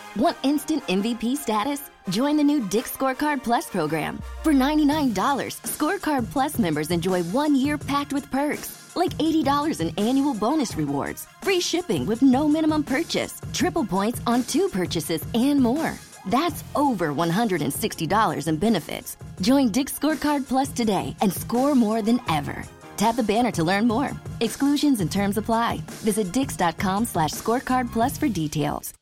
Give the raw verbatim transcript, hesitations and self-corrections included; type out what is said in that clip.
Want instant M V P status? Join the new Dick's Scorecard Plus program. For ninety-nine dollars, Scorecard Plus members enjoy one year packed with perks, like eighty dollars in annual bonus rewards, free shipping with no minimum purchase, triple points on two purchases, and more. That's over one hundred sixty dollars in benefits. Join Dick's Scorecard Plus today and score more than ever. Tap the banner to learn more. Exclusions and terms apply. Visit dix.com slash scorecard plus for details.